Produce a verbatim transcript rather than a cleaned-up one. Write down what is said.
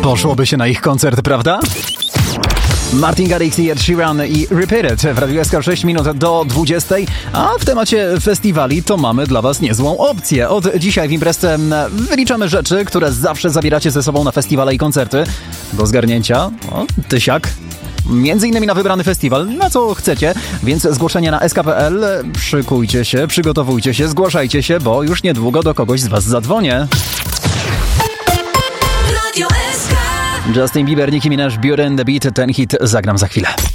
Poszłoby się na ich koncert, prawda? Martin Garrix i Ed Sheeran i Repeat It w Radiu S K sześć minut do dwudziestej, a w temacie festiwali to mamy dla was niezłą opcję. Od dzisiaj w imprezce wyliczamy rzeczy, które zawsze zabieracie ze sobą na festiwale i koncerty. Do zgarnięcia, o, tysiak. Między innymi na wybrany festiwal, na co chcecie, więc zgłoszenie na s k kropka p l. Szykujcie się, przygotowujcie się, zgłaszajcie się, bo już niedługo do kogoś z was zadzwonię. Justin Bieber, Nicki Minaj, Beauty and the Beat, ten hit zagram za chwilę.